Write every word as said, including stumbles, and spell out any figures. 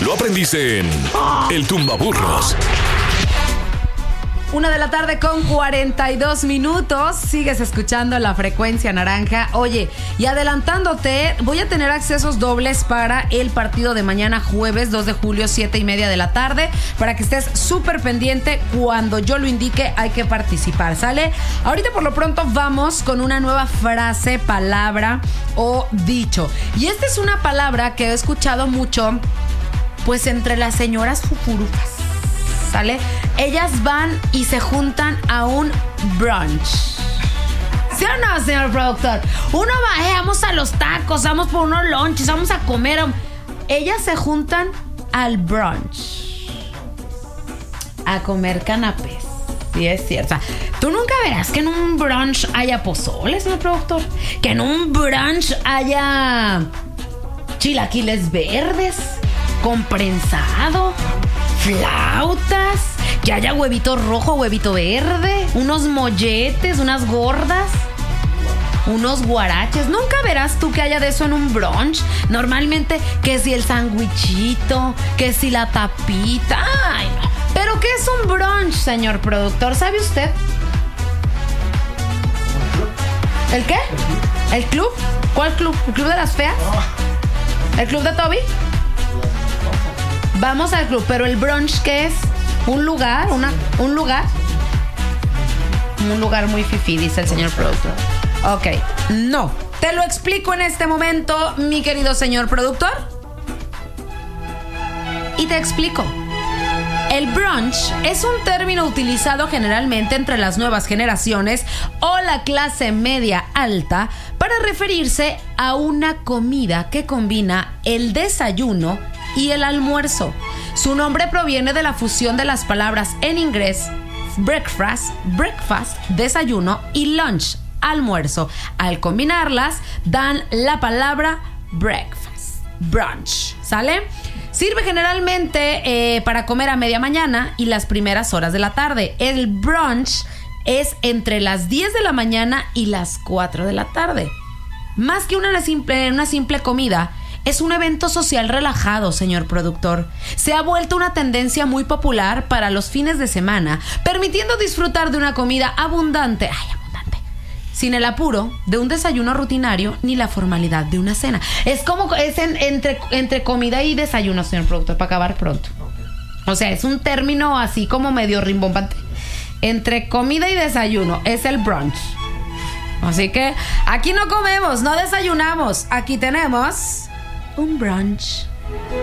lo aprendiste en El Tumbaburros. Una de la tarde con cuarenta y dos minutos. Sigues escuchando la frecuencia naranja. Oye, y adelantándote, voy a tener accesos dobles para el partido de mañana jueves dos de julio, siete y media de la tarde, para que estés súper pendiente. Cuando yo lo indique hay que participar, ¿sale? Ahorita por lo pronto vamos con una nueva frase, palabra o dicho. Y esta es una palabra que he escuchado mucho pues entre las señoras fufurufas, ¿sale? Ellas van y se juntan a un brunch. ¿Sí o no, señor productor? Uno va, eh, vamos a los tacos, vamos por unos lunches, vamos a comer. Ellas se juntan al brunch a comer canapés. Sí, es cierto. O sea, tú nunca verás que en un brunch haya pozole, señor productor. Que en un brunch haya chilaquiles verdes con prensado, flautas, que haya huevito rojo, huevito verde, unos molletes, unas gordas, unos guaraches. Nunca verás tú que haya de eso en un brunch. Normalmente que si el sandwichito, que si la tapita. Ay, no. ¿Pero qué es un brunch, señor productor? ¿Sabe usted? ¿El qué? ¿El club? ¿Cuál club? ¿El club de las feas? ¿El club de Toby? Vamos al club, pero el brunch, ¿qué es? ¿Un lugar? Una, ¿Un lugar? Un lugar muy fifí, dice el señor productor. Ok, no. Te lo explico en este momento, mi querido señor productor. Y te explico. El brunch es un término utilizado generalmente entre las nuevas generaciones o la clase media alta para referirse a una comida que combina el desayuno y el almuerzo. Su nombre proviene de la fusión de las palabras en inglés breakfast, breakfast, desayuno, y lunch, almuerzo. Al combinarlas dan la palabra breakfast, brunch, ¿sale? Sirve generalmente eh, para comer a media mañana y las primeras horas de la tarde. El brunch es entre las diez de la mañana y las cuatro de la tarde. Más que una simple, una simple comida, es un evento social relajado, señor productor. Se ha vuelto una tendencia muy popular para los fines de semana, permitiendo disfrutar de una comida abundante, ay, abundante, sin el apuro de un desayuno rutinario ni la formalidad de una cena. Es como, es en, entre, entre comida y desayuno, señor productor, para acabar pronto. O sea, es un término así como medio rimbombante. Entre comida y desayuno es el brunch. Así que aquí no comemos, no desayunamos. Aquí tenemos un brunch.